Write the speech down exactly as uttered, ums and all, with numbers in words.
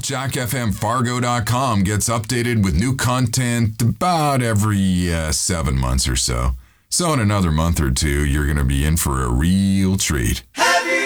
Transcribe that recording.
jack f m fargo dot com gets updated with new content about every uh, seven months or so. So in another month or two, you're going to be in for a real treat.